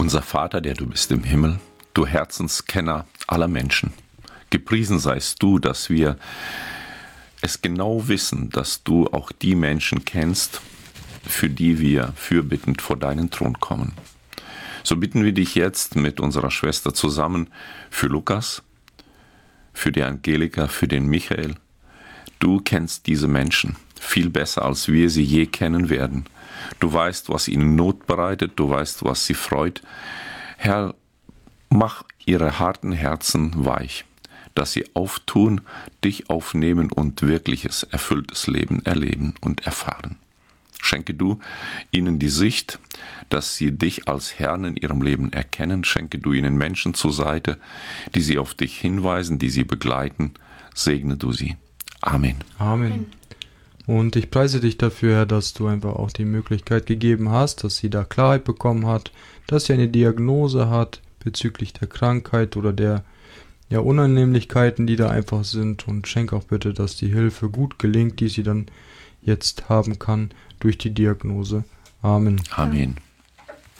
Unser Vater, der du bist im Himmel, du Herzenskenner aller Menschen, gepriesen seist du, dass wir es genau wissen, dass du auch die Menschen kennst, für die wir fürbittend vor deinen Thron kommen. So bitten wir dich jetzt mit unserer Schwester zusammen für Lukas, für die Angelika, für den Michael. Du kennst diese Menschen viel besser, als wir sie je kennen werden. Du weißt, was ihnen Not bereitet, du weißt, was sie freut. Herr, mach ihre harten Herzen weich, dass sie auftun, dich aufnehmen und wirkliches, erfülltes Leben erleben und erfahren. Schenke du ihnen die Sicht, dass sie dich als Herrn in ihrem Leben erkennen. Schenke du ihnen Menschen zur Seite, die sie auf dich hinweisen, die sie begleiten. Segne du sie. Amen. Amen. Und ich preise dich dafür, Herr, dass du einfach auch die Möglichkeit gegeben hast, dass sie da Klarheit bekommen hat, dass sie eine Diagnose hat bezüglich der Krankheit oder der Unannehmlichkeiten, die da einfach sind. Und schenk auch bitte, dass die Hilfe gut gelingt, die sie dann jetzt haben kann durch die Diagnose. Amen. Amen.